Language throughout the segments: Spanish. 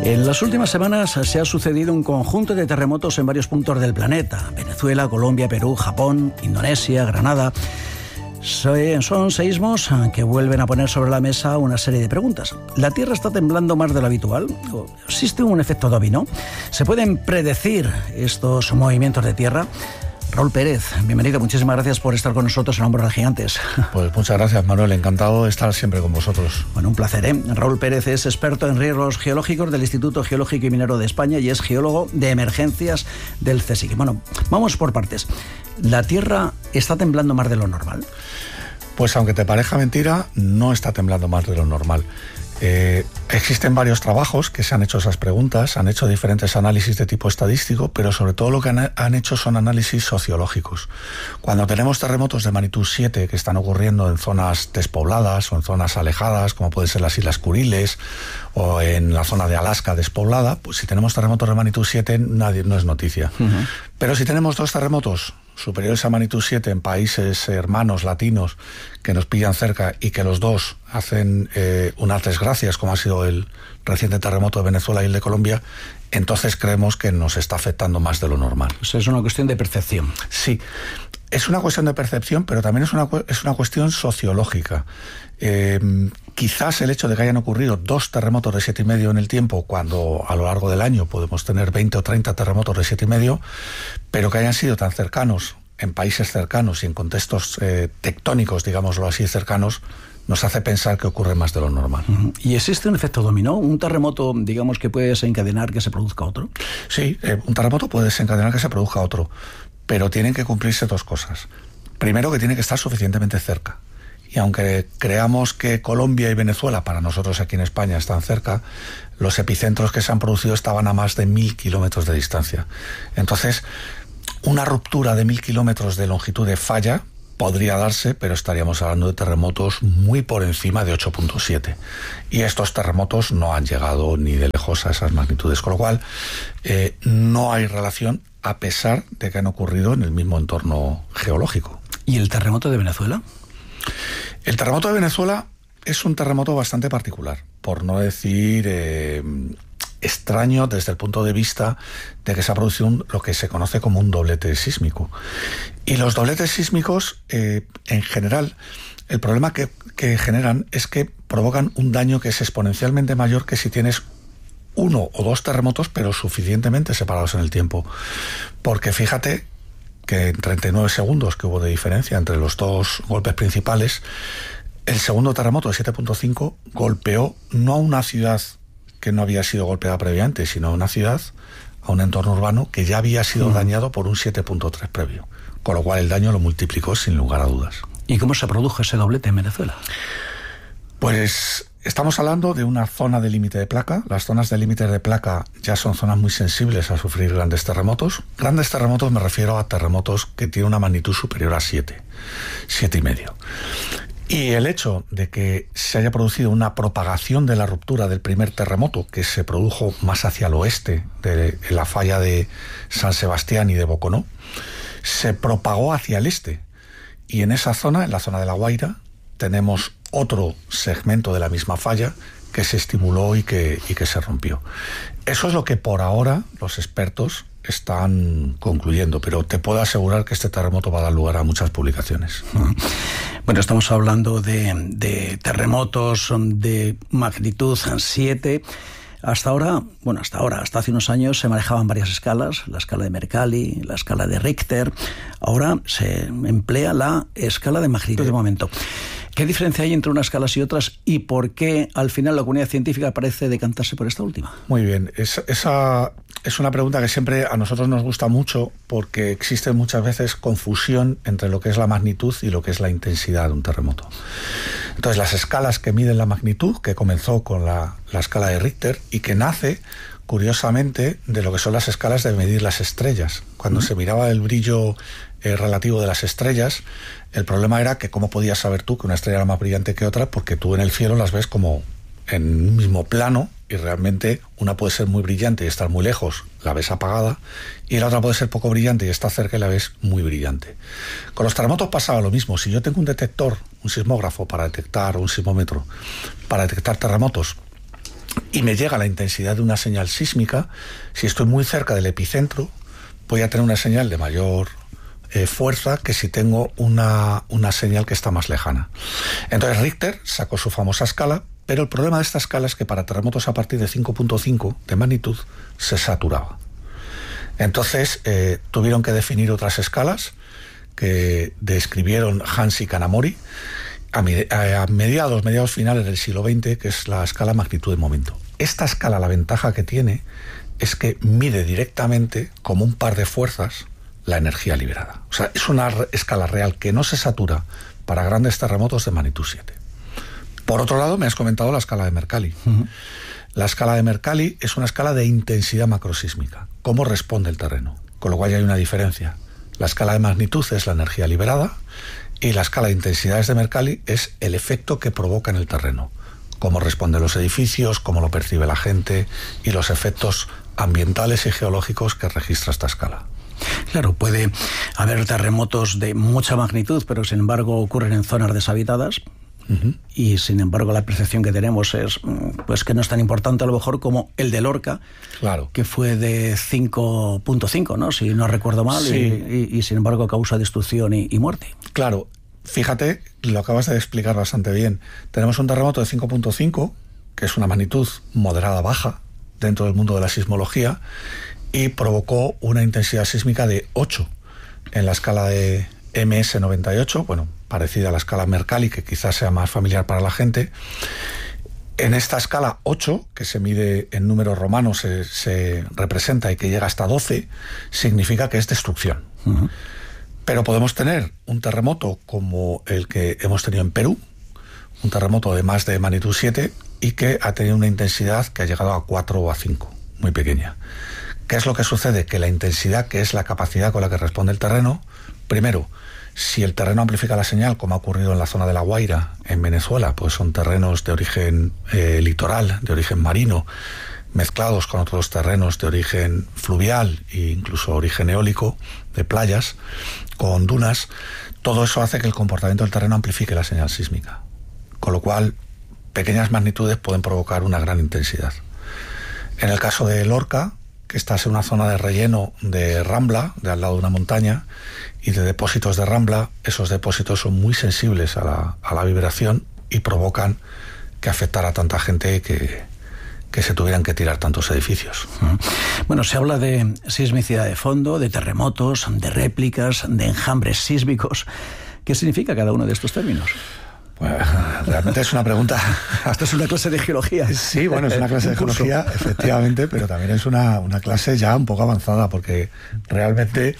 En las últimas semanas se ha sucedido un conjunto de terremotos en varios puntos del planeta: Venezuela, Colombia, Perú, Japón, Indonesia, Granada. Son seísmos que vuelven a poner sobre la mesa una serie de preguntas. ¿La Tierra está temblando más de lo habitual? ¿O existe un efecto dominó? ¿Se pueden predecir estos movimientos de Tierra? Raúl Pérez, bienvenido, muchísimas gracias por estar con nosotros en Hombros de Gigantes. Pues muchas gracias, Manuel, encantado de estar siempre con vosotros. Bueno, un placer, ¿eh? Raúl Pérez es experto en riesgos geológicos del Instituto Geológico y Minero de España y es geólogo de emergencias del CSIC. Bueno, vamos por partes. ¿La Tierra está temblando más de lo normal? Pues aunque te parezca mentira, no está temblando más de lo normal. Existen varios trabajos que se han hecho esas preguntas, han hecho diferentes análisis de tipo estadístico, pero sobre todo lo que han hecho son análisis sociológicos. Cuando tenemos terremotos de magnitud 7 que están ocurriendo en zonas despobladas o en zonas alejadas, como pueden ser las Islas Kuriles o en la zona de Alaska despoblada, pues si tenemos terremotos de magnitud 7 no es noticia. Pero si tenemos dos terremotos superiores a magnitud 7 en países hermanos latinos que nos pillan cerca y que los dos hacen unas desgracias, como ha sido el reciente terremoto de Venezuela y el de Colombia, entonces creemos que nos está afectando más de lo normal. O sea, es una cuestión de percepción. Sí, es una cuestión de percepción, pero también es una cuestión sociológica. Quizás el hecho de que hayan ocurrido dos terremotos de 7,5 en el tiempo, cuando a lo largo del año podemos tener 20 o 30 terremotos de 7,5, pero que hayan sido tan cercanos, en países cercanos y en contextos tectónicos, digámoslo así, cercanos, nos hace pensar que ocurre más de lo normal. ¿Y existe un efecto dominó? ¿Un terremoto, digamos, que puede desencadenar que se produzca otro? Sí, un terremoto puede desencadenar que se produzca otro, pero tienen que cumplirse dos cosas. Primero, que tiene que estar suficientemente cerca. Y aunque creamos que Colombia y Venezuela, para nosotros aquí en España, están cerca, los epicentros que se han producido estaban a más de 1.000 kilómetros de distancia. Entonces, una ruptura de 1.000 kilómetros de longitud de falla podría darse, pero estaríamos hablando de terremotos muy por encima de 8,7. Y estos terremotos no han llegado ni de lejos a esas magnitudes, con lo cual no hay relación, a pesar de que han ocurrido en el mismo entorno geológico. ¿Y el terremoto de Venezuela? El terremoto de Venezuela es un terremoto bastante particular, por no decir extraño desde el punto de vista de que se ha producido lo que se conoce como un doblete sísmico. Y los dobletes sísmicos, en general, el problema que generan es que provocan un daño que es exponencialmente mayor que si tienes uno o dos terremotos, pero suficientemente separados en el tiempo. Porque fíjate que en 39 segundos que hubo de diferencia entre los dos golpes principales, el segundo terremoto de 7,5 golpeó no a una ciudad que no había sido golpeada previamente, sino a una ciudad, a un entorno urbano que ya había sido dañado por un 7,3 previo. Con lo cual el daño lo multiplicó sin lugar a dudas. ¿Y cómo se produjo ese doblete en Venezuela? Pues estamos hablando de una zona de límite de placa. Las zonas de límite de placa ya son zonas muy sensibles a sufrir grandes terremotos. Grandes terremotos me refiero a terremotos que tienen una magnitud superior a 7,5. Y el hecho de que se haya producido una propagación de la ruptura del primer terremoto, que se produjo más hacia el oeste de la falla de San Sebastián y de Boconó, se propagó hacia el este. Y en esa zona, en la zona de La Guaira, tenemos otro segmento de la misma falla que se estimuló y que se rompió. Eso es lo que por ahora los expertos están concluyendo, pero te puedo asegurar que este terremoto va a dar lugar a muchas publicaciones. Bueno, estamos hablando de terremotos de magnitud 7. Hasta hace unos años se manejaban varias escalas, la escala de Mercalli, la escala de Richter. Ahora se emplea la escala de magnitud de momento. ¿Qué diferencia hay entre unas escalas y otras y por qué al final la comunidad científica parece decantarse por esta última? Muy bien, esa es una pregunta que siempre a nosotros nos gusta mucho porque existe muchas veces confusión entre lo que es la magnitud y lo que es la intensidad de un terremoto. Entonces, las escalas que miden la magnitud, que comenzó con la escala de Richter y que nace, curiosamente, de lo que son las escalas de medir las estrellas. Cuando se miraba el brillo relativo de las estrellas, el problema era que cómo podías saber tú que una estrella era más brillante que otra, porque tú en el cielo las ves como en un mismo plano y realmente una puede ser muy brillante y estar muy lejos, la ves apagada, y la otra puede ser poco brillante y está cerca y la ves muy brillante. Con los terremotos pasaba lo mismo. Si yo tengo un detector, un sismógrafo para detectar, un sismómetro para detectar terremotos, y me llega la intensidad de una señal sísmica, si estoy muy cerca del epicentro, voy a tener una señal de mayor fuerza que si tengo una señal que está más lejana. Entonces Richter sacó su famosa escala, pero el problema de esta escala es que para terremotos a partir de 5.5 de magnitud se saturaba. Entonces tuvieron que definir otras escalas que describieron Hans y Kanamori a mediados finales del siglo XX, que es la escala magnitud de momento. Esta escala, la ventaja que tiene es que mide directamente, como un par de fuerzas, la energía liberada. O sea, es una escala real que no se satura para grandes terremotos de magnitud 7. Por otro lado, me has comentado la escala de Mercalli. La escala de Mercalli es una escala de intensidad macrosísmica, cómo responde el terreno, con lo cual ya hay una diferencia. La escala de magnitud es la energía liberada y la escala de intensidades de Mercalli es el efecto que provoca en el terreno, cómo responden los edificios, cómo lo percibe la gente y los efectos ambientales y geológicos que registra esta escala. Claro, puede haber terremotos de mucha magnitud, pero sin embargo ocurren en zonas deshabitadas. Y sin embargo la percepción que tenemos es pues que no es tan importante a lo mejor como el de Lorca, claro, que fue de 5.5, ¿no? Si no recuerdo mal, sí. y sin embargo causa destrucción y muerte. Claro, fíjate, lo acabas de explicar bastante bien. Tenemos un terremoto de 5.5, que es una magnitud moderada baja dentro del mundo de la sismología, y provocó una intensidad sísmica de 8 en la escala de MS98, bueno, parecida a la escala Mercalli, que quizás sea más familiar para la gente. En esta escala 8, que se mide en números romanos, se representa y que llega hasta 12, significa que es destrucción. Pero podemos tener un terremoto como el que hemos tenido en Perú, un terremoto de más de magnitud 7 y que ha tenido una intensidad que ha llegado a 4 o a 5, muy pequeña. ¿Qué es lo que sucede? Que la intensidad, que es la capacidad con la que responde el terreno, primero, si el terreno amplifica la señal, como ha ocurrido en la zona de La Guaira, en Venezuela, pues son terrenos de origen litoral, de origen marino, mezclados con otros terrenos de origen fluvial e incluso origen eólico, de playas, con dunas. Todo eso hace que el comportamiento del terreno amplifique la señal sísmica. Con lo cual, pequeñas magnitudes pueden provocar una gran intensidad. En el caso de Lorca, que estás en una zona de relleno de rambla, de al lado de una montaña, y de depósitos de rambla, esos depósitos son muy sensibles a la vibración y provocan que afectara a tanta gente que se tuvieran que tirar tantos edificios. Bueno, se habla de sismicidad de fondo, de terremotos, de réplicas, de enjambres sísmicos. ¿Qué significa cada uno de estos términos? Bueno, realmente es una pregunta... Esto es una clase de geología. Sí, bueno, es una clase de geología, efectivamente, pero también es una clase ya un poco avanzada, porque realmente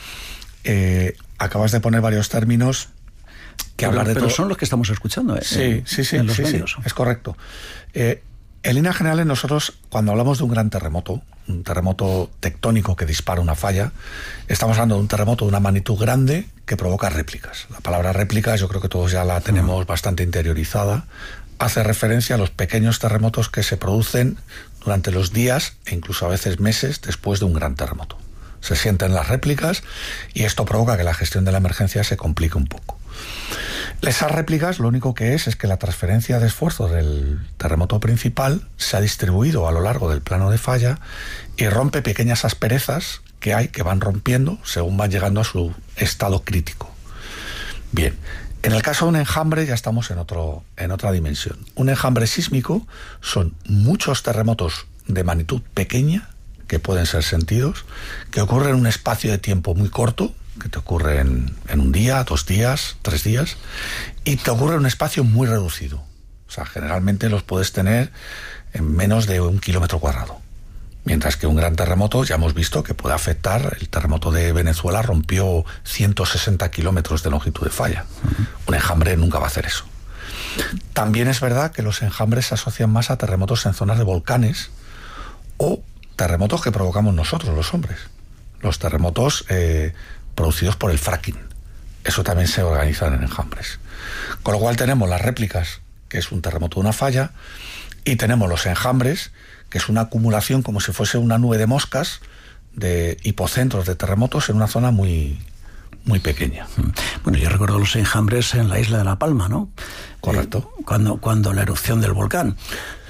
acabas de poner varios términos que hablar de todo. Pero son los que estamos escuchando, Sí, en los medios. Es correcto. En líneas generales, nosotros, cuando hablamos de un gran terremoto, un terremoto tectónico que dispara una falla, estamos hablando de un terremoto de una magnitud grande que provoca réplicas. La palabra réplicas yo creo que todos ya la tenemos bastante interiorizada. Hace referencia a los pequeños terremotos que se producen durante los días e incluso a veces meses después de un gran terremoto. Se sienten las réplicas y esto provoca que la gestión de la emergencia se complique un poco. Esas réplicas lo único que es que la transferencia de esfuerzo del terremoto principal se ha distribuido a lo largo del plano de falla y rompe pequeñas asperezas que van rompiendo según van llegando a su estado crítico. Bien, en el caso de un enjambre ya estamos en otra dimensión. Un enjambre sísmico son muchos terremotos de magnitud pequeña que pueden ser sentidos, que ocurren en un espacio de tiempo muy corto, que te ocurre en un día, 2 días, 3 días, y te ocurre en un espacio muy reducido. O sea, generalmente los puedes tener en menos de 1 kilómetro cuadrado. Mientras que un gran terremoto, ya hemos visto que puede afectar, el terremoto de Venezuela rompió 160 kilómetros de longitud de falla. Un enjambre nunca va a hacer eso. También es verdad que los enjambres se asocian más a terremotos en zonas de volcanes o terremotos que provocamos nosotros, los hombres. Los terremotos producidos por el fracking. Eso también se organiza en enjambres. Con lo cual tenemos las réplicas, que es un terremoto de una falla, y tenemos los enjambres, que es una acumulación como si fuese una nube de moscas de hipocentros de terremotos en una zona muy, muy pequeña. Bueno, yo recuerdo los enjambres en la isla de La Palma, ¿no? Correcto. Cuando la erupción del volcán.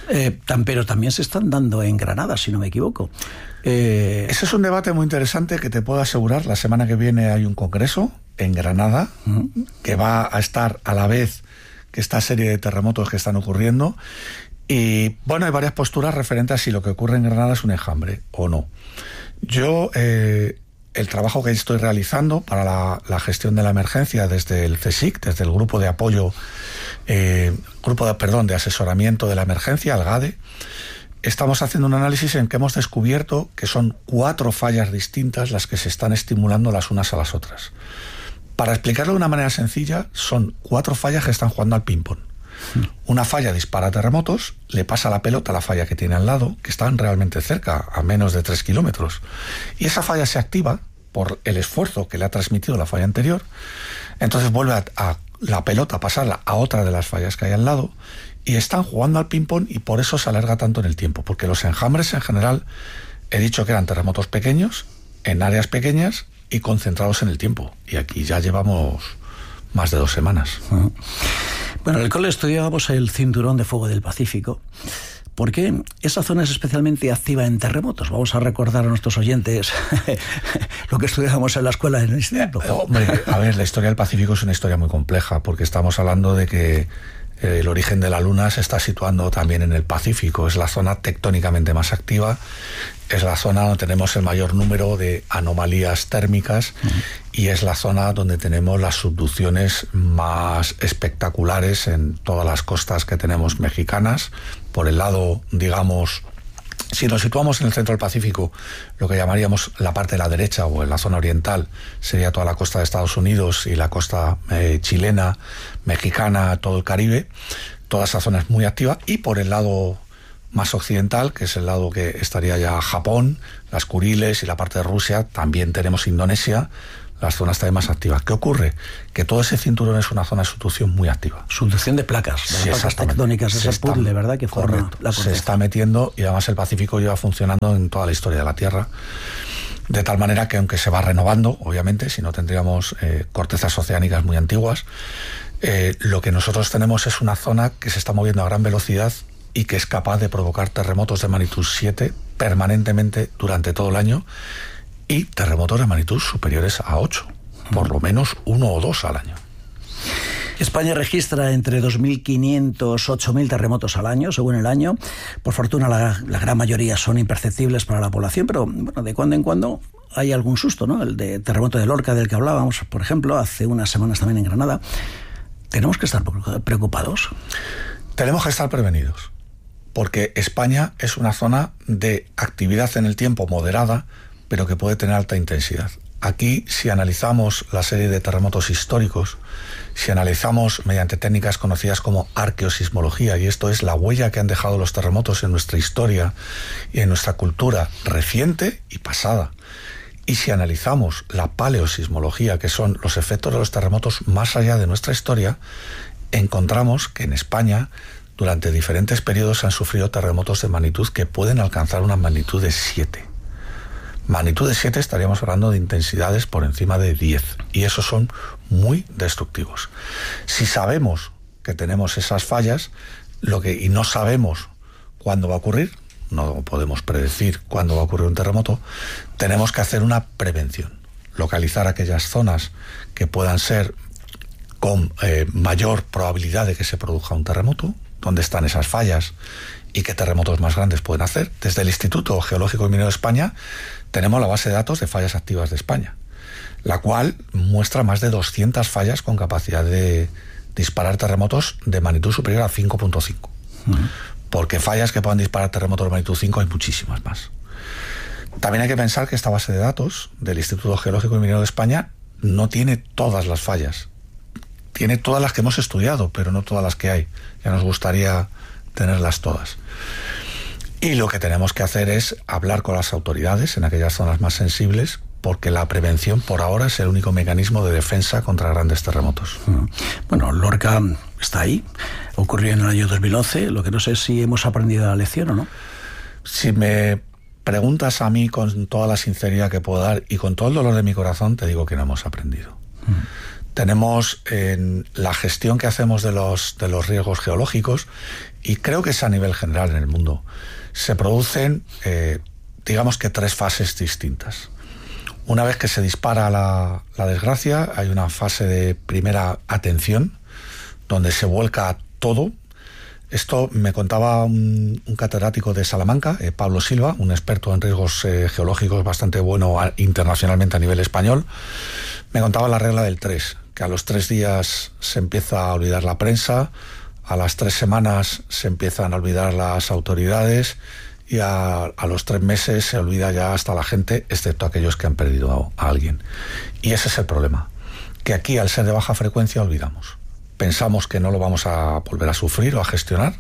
Pero también se están dando en Granada, si no me equivoco. Ese es un debate muy interesante que te puedo asegurar. La semana que viene hay un congreso en Granada que va a estar a la vez que esta serie de terremotos que están ocurriendo. Y bueno, hay varias posturas referentes a si lo que ocurre en Granada es un enjambre o no. Yo, el trabajo que estoy realizando para la gestión de la emergencia desde el CSIC, desde el grupo de apoyo, de asesoramiento de la emergencia, el GADE, estamos haciendo un análisis en que hemos descubierto que son 4 fallas distintas las que se están estimulando las unas a las otras. Para explicarlo de una manera sencilla, son 4 fallas que están jugando al ping-pong. Una falla dispara terremotos, le pasa la pelota a la falla que tiene al lado, que están realmente cerca, a menos de 3 kilómetros. Y esa falla se activa por el esfuerzo que le ha transmitido la falla anterior. Entonces vuelve a la pelota a pasarla a otra de las fallas que hay al lado. Y están jugando al ping-pong y por eso se alarga tanto en el tiempo. Porque los enjambres en general, he dicho que eran terremotos pequeños, en áreas pequeñas y concentrados en el tiempo. Y aquí ya llevamos más de 2 semanas. Bueno, en el cole estudiábamos el cinturón de fuego del Pacífico, porque esa zona es especialmente activa en terremotos. Vamos a recordar a nuestros oyentes lo que estudiábamos en la escuela en el instituto. Hombre, a ver, la historia del Pacífico es una historia muy compleja, porque estamos hablando de que el origen de la Luna se está situando también en el Pacífico. Es la zona tectónicamente más activa, es la zona donde tenemos el mayor número de anomalías térmicas y es la zona donde tenemos las subducciones más espectaculares en todas las costas que tenemos mexicanas. Por el lado, digamos, si nos situamos en el centro del Pacífico, lo que llamaríamos la parte de la derecha o en la zona oriental sería toda la costa de Estados Unidos y la costa chilena, mexicana, todo el Caribe. Toda esa zona es muy activa. Y por el lado más occidental, que es el lado que estaría ya Japón, las Kuriles y la parte de Rusia, también tenemos Indonesia, las zonas también más activas. ¿Qué ocurre? Que todo ese cinturón es una zona de subducción muy activa. Subducción de placas, sí, placas tectónicas, ese puzzle, ¿verdad? Que forma la se está metiendo y además el Pacífico lleva funcionando en toda la historia de la Tierra. De tal manera que aunque se va renovando, obviamente, si no tendríamos cortezas oceánicas muy antiguas, lo que nosotros tenemos es una zona que se está moviendo a gran velocidad y que es capaz de provocar terremotos de magnitud 7 permanentemente durante todo el año y terremotos de magnitud superiores a 8, por lo menos 1 o 2 al año. España registra entre 2.500 y 8.000 terremotos al año, según el año. Por fortuna, la gran mayoría son imperceptibles para la población, pero bueno, de cuando en cuando hay algún susto, ¿no? El de terremoto de Lorca, del que hablábamos, por ejemplo, hace unas semanas también en Granada. ¿Tenemos que estar preocupados? Tenemos que estar prevenidos, porque España es una zona de actividad en el tiempo moderada, pero que puede tener alta intensidad. Aquí, si analizamos la serie de terremotos históricos, si analizamos mediante técnicas conocidas como arqueosismología, y esto es la huella que han dejado los terremotos en nuestra historia y en nuestra cultura reciente y pasada, y si analizamos la paleosismología, que son los efectos de los terremotos más allá de nuestra historia, encontramos que en España durante diferentes periodos se han sufrido terremotos de magnitud que pueden alcanzar una magnitud de 7. Magnitud de 7 estaríamos hablando de intensidades por encima de 10 y esos son muy destructivos. Si sabemos que tenemos esas fallas y no sabemos cuándo va a ocurrir, no podemos predecir cuándo va a ocurrir un terremoto, tenemos que hacer una prevención, localizar aquellas zonas que puedan ser con mayor probabilidad de que se produzca un terremoto, dónde están esas fallas y qué terremotos más grandes pueden hacer. Desde el Instituto Geológico y Minero de España tenemos la base de datos de fallas activas de España, la cual muestra más de 200 fallas con capacidad de disparar terremotos de magnitud superior a 5.5. Porque fallas que puedan disparar terremotos de magnitud 5 hay muchísimas más. También hay que pensar que esta base de datos del Instituto Geológico y Minero de España no tiene todas las fallas. Tiene todas las que hemos estudiado, pero no todas las que hay. Ya nos gustaría tenerlas todas. Y lo que tenemos que hacer es hablar con las autoridades en aquellas zonas más sensibles, porque la prevención por ahora es el único mecanismo de defensa contra grandes terremotos. Bueno, Lorca está ahí, ocurrió en el año 2011, lo que no sé es si hemos aprendido la lección o no. Si me preguntas a mí con toda la sinceridad que puedo dar y con todo el dolor de mi corazón, te digo que no hemos aprendido. tenemos en la gestión que hacemos de los riesgos geológicos, y creo que es a nivel general en el mundo, se producen, digamos que 3 fases distintas. Una vez que se dispara la desgracia, hay una fase de primera atención, donde se vuelca todo. Esto me contaba un catedrático de Salamanca, Pablo Silva, un experto en riesgos geológicos bastante bueno internacionalmente a nivel español. Me contaba la regla del 3, que a los 3 días se empieza a olvidar la prensa, a las 3 semanas se empiezan a olvidar las autoridades y a los 3 meses se olvida ya hasta la gente, excepto aquellos que han perdido a alguien. Y ese es el problema, que aquí al ser de baja frecuencia olvidamos. Pensamos que no lo vamos a volver a sufrir o a gestionar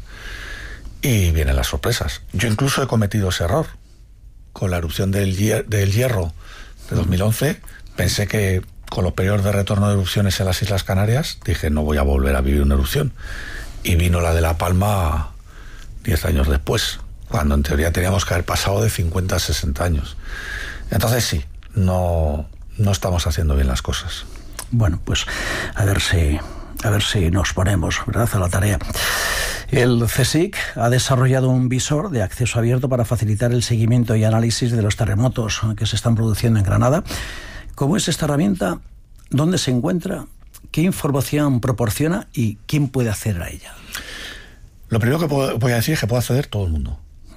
y vienen las sorpresas. Yo incluso he cometido ese error. Con la erupción del Hierro de 2011, pensé que con los periodos de retorno de erupciones en las Islas Canarias, dije, no voy a volver a vivir una erupción. Y vino la de La Palma 10 años después, cuando en teoría teníamos que haber pasado de 50 a 60 años. Entonces sí, no estamos haciendo bien las cosas. Bueno, pues a ver si nos ponemos, ¿verdad?, a la tarea. El CSIC ha desarrollado un visor de acceso abierto para facilitar el seguimiento y análisis de los terremotos que se están produciendo en Granada. ¿Cómo es esta herramienta? ¿Dónde se encuentra? ¿Qué información proporciona? ¿Y quién puede acceder a ella? Lo primero que voy a decir es que puede acceder todo el mundo.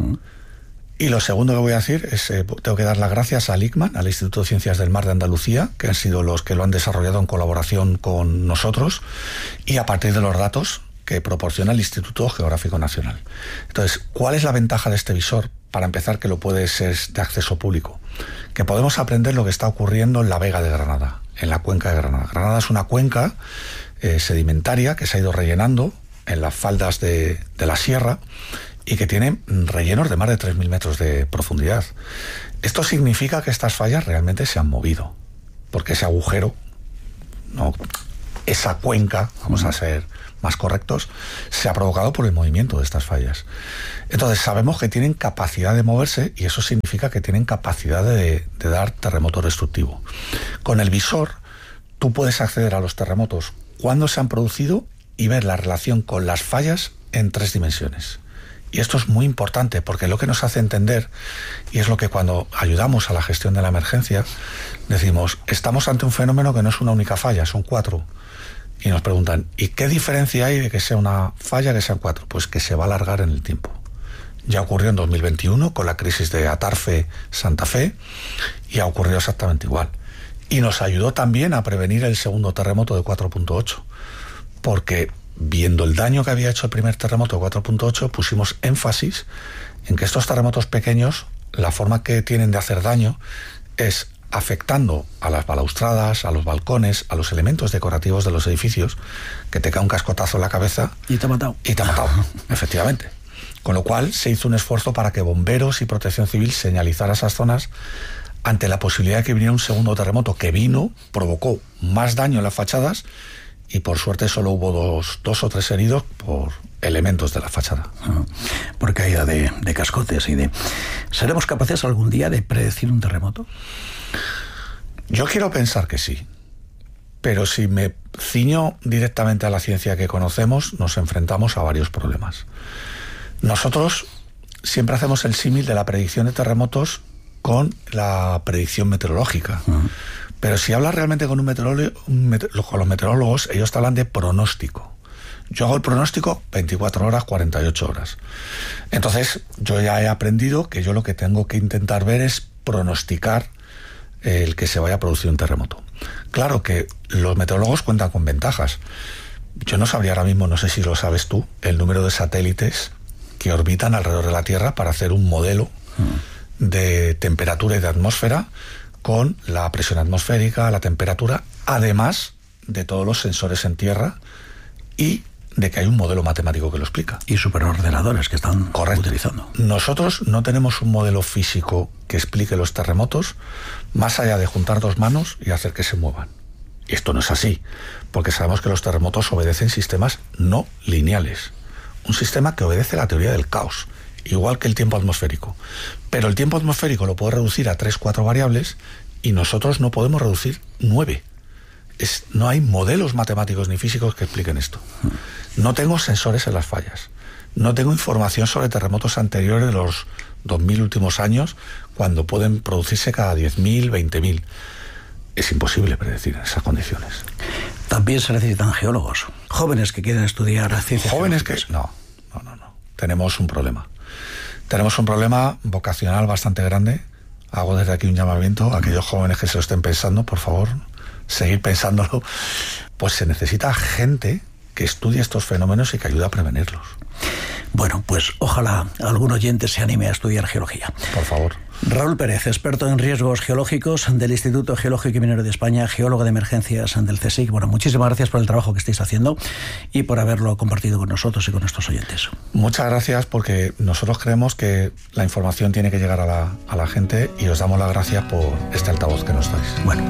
Y lo segundo que voy a decir es tengo que dar las gracias al ICMAN, al Instituto de Ciencias del Mar de Andalucía, que han sido los que lo han desarrollado en colaboración con nosotros, y a partir de los datos que proporciona el Instituto Geográfico Nacional. Entonces, ¿cuál es la ventaja de este visor? Para empezar, que lo puede ser de acceso público. Que podemos aprender lo que está ocurriendo en la Vega de Granada, en la cuenca de Granada. Granada es una cuenca sedimentaria que se ha ido rellenando en las faldas de la sierra, y que tiene rellenos de más de 3.000 metros de profundidad. Esto significa que estas fallas realmente se han movido, porque ese agujero, esa cuenca, vamos a ser más correctos, se ha provocado por el movimiento de estas fallas. Entonces sabemos que tienen capacidad de moverse, y eso significa que tienen capacidad de dar terremoto destructivo. Con el visor tú puedes acceder a los terremotos cuando se han producido y ver la relación con las fallas en 3 dimensiones. Y esto es muy importante, porque lo que nos hace entender, y es lo que cuando ayudamos a la gestión de la emergencia, decimos, estamos ante un fenómeno que no es una única falla, son 4. Y nos preguntan, ¿y qué diferencia hay de que sea una falla que sean 4? Pues que se va a alargar en el tiempo. Ya ocurrió en 2021 con la crisis de Atarfe, Santa Fe, y ha ocurrido exactamente igual. Y nos ayudó también a prevenir el segundo terremoto de 4.8, porque viendo el daño que había hecho el primer terremoto de 4.8, pusimos énfasis en que estos terremotos pequeños, la forma que tienen de hacer daño es afectando a las balaustradas, a los balcones, a los elementos decorativos de los edificios, que te cae un cascotazo en la cabeza y te ha matado. Y te ha matado, efectivamente. Con lo cual se hizo un esfuerzo para que bomberos y protección civil señalizaran esas zonas ante la posibilidad de que viniera un segundo terremoto, que vino, provocó más daño en las fachadas, y por suerte solo hubo dos o tres heridos por elementos de la fachada. Por caída de cascotes y de... ¿Seremos capaces algún día de predecir un terremoto? Yo quiero pensar que sí, pero si me ciño directamente a la ciencia que conocemos, nos enfrentamos a varios problemas. Nosotros siempre hacemos el símil de la predicción de terremotos con la predicción meteorológica. Pero si hablas realmente con con los meteorólogos, ellos te hablan de pronóstico. Yo hago el pronóstico 24 horas, 48 horas. Entonces, yo ya he aprendido que yo lo que tengo que intentar ver es pronosticar el que se vaya a producir un terremoto. Claro que los meteorólogos cuentan con ventajas. Yo no sabría ahora mismo, no sé si lo sabes tú, el número de satélites que orbitan alrededor de la Tierra para hacer un modelo de temperatura y de atmósfera, con la presión atmosférica, la temperatura, además de todos los sensores en tierra, y de que hay un modelo matemático que lo explica. Y superordenadores que están utilizando. Nosotros no tenemos un modelo físico que explique los terremotos más allá de juntar 2 manos y hacer que se muevan. Y esto no es así, porque sabemos que los terremotos obedecen sistemas no lineales. Un sistema que obedece la teoría del caos, igual que el tiempo atmosférico. Pero el tiempo atmosférico lo puede reducir a 3-4 variables y nosotros no podemos reducir 9. no hay modelos matemáticos ni físicos que expliquen esto. No tengo sensores en las fallas. No tengo información sobre terremotos anteriores de los 2000 últimos años, cuando pueden producirse cada 10.000, 20.000. Es imposible predecir en esas condiciones. También se necesitan geólogos, jóvenes que quieren estudiar ciencias. Jóvenes que... No. Tenemos un problema. Tenemos un problema vocacional bastante grande. Hago desde aquí un llamamiento a aquellos jóvenes que se lo estén pensando, por favor, seguir pensándolo. Pues se necesita gente que estudie estos fenómenos y que ayude a prevenirlos. Bueno, pues ojalá algún oyente se anime a estudiar geología. Por favor. Raúl Pérez, experto en riesgos geológicos del Instituto Geológico y Minero de España, geólogo de emergencias del CSIC. Bueno, muchísimas gracias por el trabajo que estáis haciendo y por haberlo compartido con nosotros y con nuestros oyentes. Muchas gracias, porque nosotros creemos que la información tiene que llegar a la gente, y os damos las gracias por este altavoz que nos dais. Bueno,